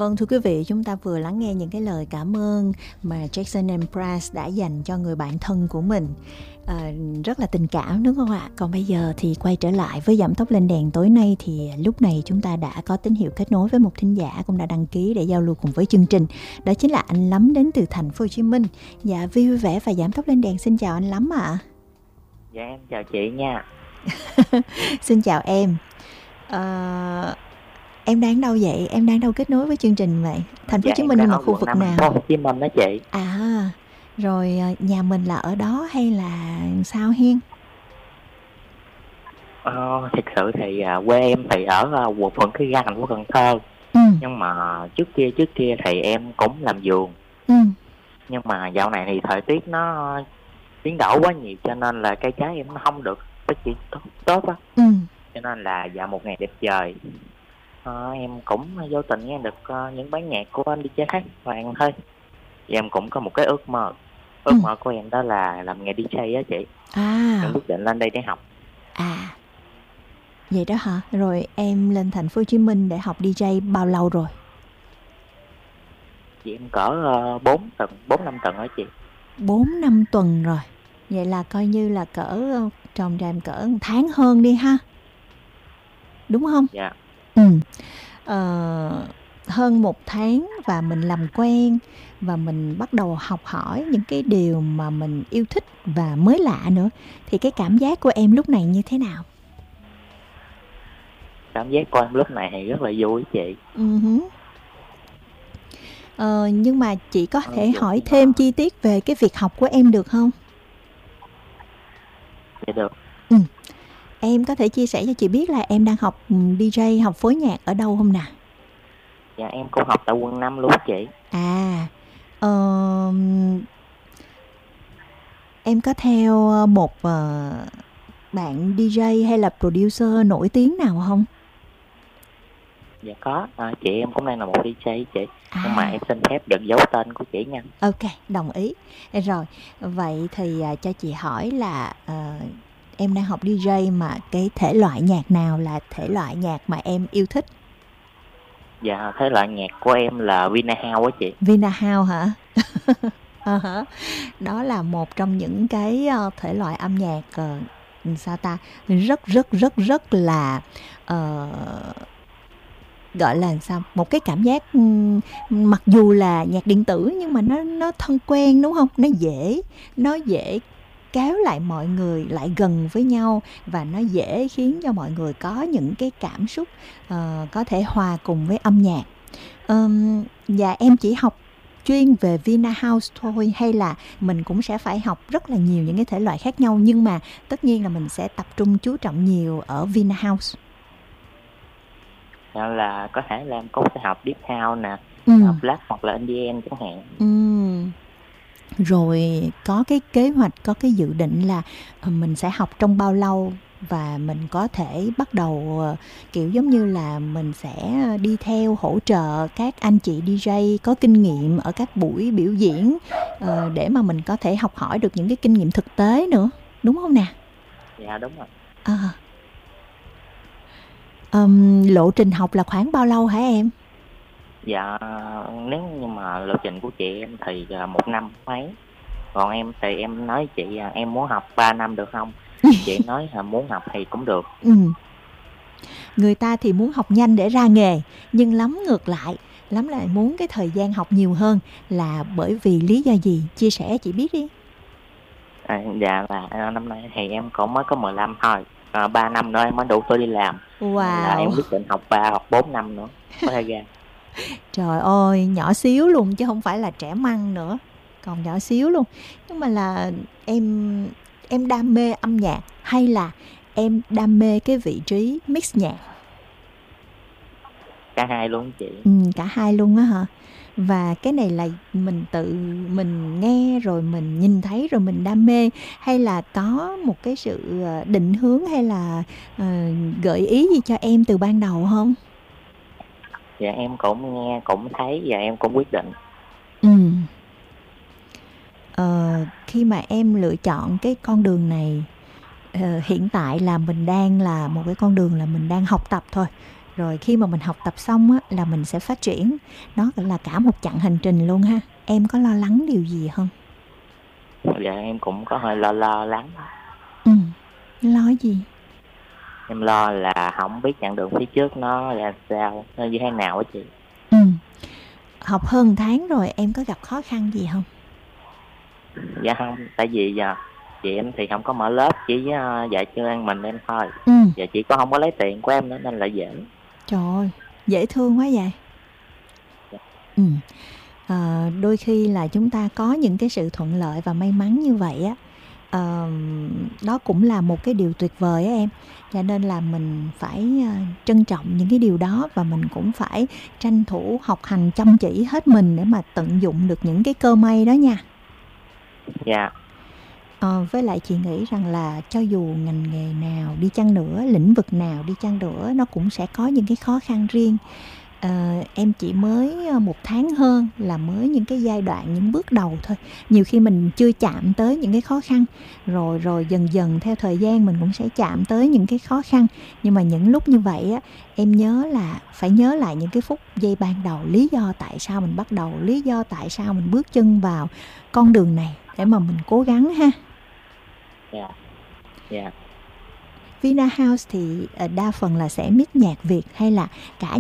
Vâng, thưa quý vị, chúng ta vừa lắng nghe những cái lời cảm ơn mà Jackson and Price đã dành cho người bạn thân của mình. Rất là tình cảm đúng không ạ? Còn bây giờ thì quay trở lại với Giảm Tốc Lên Đèn tối nay, thì lúc này chúng ta đã có tín hiệu kết nối với một thính giả cũng đã đăng ký để giao lưu cùng với chương trình. Đó chính là anh Lắm đến từ thành phố Hồ Chí Minh. Dạ, vui vẻ và Giảm Tốc Lên Đèn xin chào anh Lắm ạ. Dạ em chào chị nha. Xin chào em. Em đang đâu vậy? Em đang đâu kết nối với chương trình vậy? Thành phố Hồ Chí Minh nhưng mà khu vực nào? Thành phố Hồ Chí Minh đó chị. À, rồi nhà mình là ở đó hay là sao Hiên? Thực sự thì quê em thì ở quận Cái Răng, thành phố Cần Thơ. Nhưng mà trước kia thì em cũng làm vườn. Nhưng mà dạo này thì thời tiết nó biến đổi quá nhiều, cho nên là cây trái em nó không được phát triển tốt á. Cho nên là dạo một ngày đẹp trời, em cũng vô tình nghe được những bản nhạc của anh DJ hát Hoàng thôi. Thì em cũng có một cái ước mơ của em đó là làm nghề DJ á chị. Em quyết định lên đây để học. Vậy đó hả? Rồi em lên thành phố Hồ Chí Minh để học DJ bao lâu rồi? Chị em cỡ 4 5 tuần đó chị. 4-5 tuần rồi. Vậy là coi như là cỡ tròn tràm cỡ tháng hơn đi ha. Đúng không? Dạ. Hơn 1 tháng và mình làm quen và mình bắt đầu học hỏi những cái điều mà mình yêu thích và mới lạ nữa. Thì cái cảm giác của em lúc này như thế nào? Cảm giác của em lúc này thì rất là vui chị. Nhưng mà chị có thể hỏi thêm chi tiết về cái việc học của em được không? Dạ được. Em có thể chia sẻ cho chị biết là em đang học DJ, học phối nhạc ở đâu không nè? Dạ em cũng học tại quận 5 luôn chị. Em có theo một bạn DJ hay là producer nổi tiếng nào không? Dạ có, chị em cũng đang là một DJ chị. Nhưng mà em xin phép được giấu tên của chị nha. Ok, đồng ý. Rồi, vậy thì cho chị hỏi là em đang học DJ mà cái thể loại nhạc nào là thể loại nhạc mà em yêu thích? Dạ, thể loại nhạc của em là Vinahouse á chị. Vinahouse hả? Đó là một trong những cái thể loại âm nhạc rất là gọi là sao, một cái cảm giác mặc dù là nhạc điện tử nhưng mà nó thân quen đúng không? Nó dễ kéo lại mọi người lại gần với nhau, và nó dễ khiến cho mọi người có những cái cảm xúc có thể hòa cùng với âm nhạc. Và em chỉ học chuyên về Vinahouse thôi, hay là mình cũng sẽ phải học rất là nhiều những cái thể loại khác nhau, nhưng mà tất nhiên là mình sẽ tập trung chú trọng nhiều ở Vinahouse? Là có thể là em cũng sẽ học Deep House nè, Black hoặc là Indie chẳng hạn. Rồi có cái kế hoạch, có cái dự định là mình sẽ học trong bao lâu, và mình có thể bắt đầu kiểu giống như là mình sẽ đi theo hỗ trợ các anh chị DJ có kinh nghiệm ở các buổi biểu diễn để mà mình có thể học hỏi được những cái kinh nghiệm thực tế nữa, đúng không nè? Dạ đúng rồi. Lộ trình học là khoảng bao lâu hả em? Dạ, nếu như mà lộ trình của chị em thì 1 năm mấy. Còn em thì em nói chị em muốn học 3 năm được không? Chị nói muốn học thì cũng được. Người ta thì muốn học nhanh để ra nghề, nhưng Lắm ngược lại, Lắm lại muốn cái thời gian học nhiều hơn. Là bởi vì lý do gì? Chia sẻ chị biết đi. Dạ là năm nay thì em cũng mới có 15 thôi. 3 năm nữa em mới đủ tuổi đi làm. Là em quyết định học 3 hoặc 4 năm nữa có thời gian. Trời ơi, nhỏ xíu luôn chứ không phải là trẻ măng nữa, còn nhỏ xíu luôn. Nhưng mà là em đam mê âm nhạc hay là em đam mê cái vị trí mix nhạc? Cả hai luôn chị. Cả hai luôn á hả? Và cái này là mình tự mình nghe rồi mình nhìn thấy rồi mình đam mê, hay là có một cái sự định hướng hay là gợi ý gì cho em từ ban đầu không? Dạ em cũng nghe, cũng thấy và em cũng quyết định. Khi mà em lựa chọn cái con đường này, hiện tại là mình đang là một cái con đường là mình đang học tập thôi, Rồi khi mà mình học tập xong á, là mình sẽ phát triển. Đó là cả một chặng hành trình luôn ha. Em có lo lắng điều gì không? Dạ em cũng có hơi lo lắng. Lo gì? Em lo là không biết chặng đường phía trước nó là sao, nó như thế nào á chị. Học hơn 1 tháng rồi em có gặp khó khăn gì không? Dạ không, tại vì chị em thì không có mở lớp, chỉ dạy cho mình em thôi. Dạ chị có không có lấy tiền của em nữa nên là dễ. Trời ơi, dễ thương quá vậy. Đôi khi là chúng ta có những cái sự thuận lợi và may mắn như vậy á, đó cũng là một cái điều tuyệt vời á em. Cho nên là mình phải trân trọng những cái điều đó, và mình cũng phải tranh thủ học hành chăm chỉ hết mình để mà tận dụng được những cái cơ may đó nha. Dạ. Với lại chị nghĩ rằng là cho dù ngành nghề nào đi chăng nữa, lĩnh vực nào đi chăng nữa, nó cũng sẽ có những cái khó khăn riêng. Em chỉ mới 1 tháng hơn là mới những cái giai đoạn, những bước đầu thôi. Nhiều khi mình chưa chạm tới những cái khó khăn, rồi dần dần theo thời gian mình cũng sẽ chạm tới những cái khó khăn. Nhưng mà những lúc như vậy á, em phải nhớ lại những cái phút giây ban đầu, lý do tại sao mình bắt đầu, lý do tại sao mình bước chân vào con đường này để mà mình cố gắng ha. Dạ. Vina House thì đa phần là sẽ mix nhạc Việt hay là cả